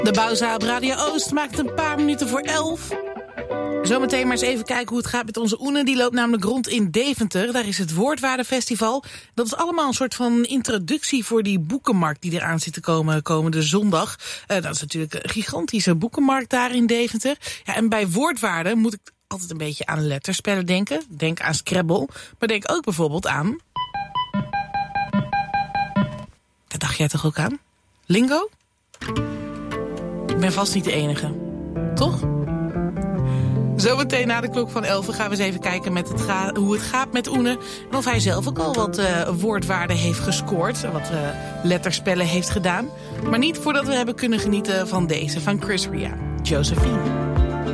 De Bouwzaal op Radio Oost maakt een paar minuten voor 11. Zometeen maar eens even kijken hoe het gaat met onze Oene. Die loopt namelijk rond in Deventer. Daar is het Woordwaardefestival. Dat is allemaal een soort van introductie voor die boekenmarkt die eraan zit te komen komende zondag. Dat is natuurlijk een gigantische boekenmarkt daar in Deventer. Ja, en bij woordwaarde moet ik altijd een beetje aan letterspellen denken. Denk aan Scrabble. Maar denk ook bijvoorbeeld aan... Daar dacht jij toch ook aan? Lingo? Ik ben vast niet de enige. Toch? Zometeen na de klok van 11 gaan we eens even kijken met hoe het gaat met Oene. En of hij zelf ook al wat woordwaarde heeft gescoord. Wat letterspellen heeft gedaan. Maar niet voordat we hebben kunnen genieten van deze van Chris Ria. Josephine.